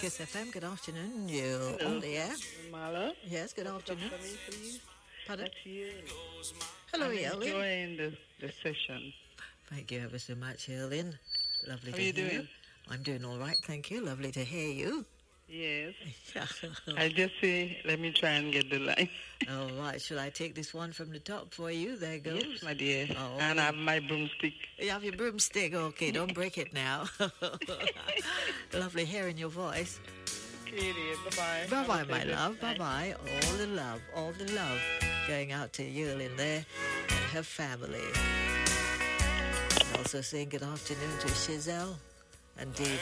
Kiss FM. Good afternoon. You're Hello. on the air. Marla. Yes, good afternoon. For me, please. Pardon? That's you. Hello, I'm Yelin. enjoying the session. Thank you ever so much, Yelin. Lovely How to you hear doing? you. I'm doing all right, thank you. Lovely to hear you. Yes. I just say, let me try and get the line. All right, shall I take this one from the top for you? There goes. Yes, my dear. Oh. And I have my broomstick. You have your broomstick. Okay, don't break it now. Lovely hearing your voice. Okay, dear. Bye-bye. Bye-bye, Have a my pleasure. love. Bye-bye. All the love going out to Yulin there and her family. Also saying good afternoon to Chazelle and David.